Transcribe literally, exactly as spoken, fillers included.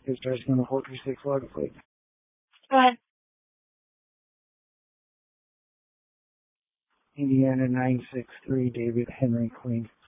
Is Judge going to four three six log, please? Go ahead. Indiana nine six three, David Henry Queen.